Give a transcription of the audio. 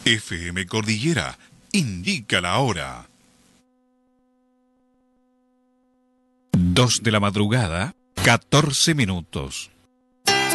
FM Cordillera indica la hora. 2 de la madrugada, 14 minutos.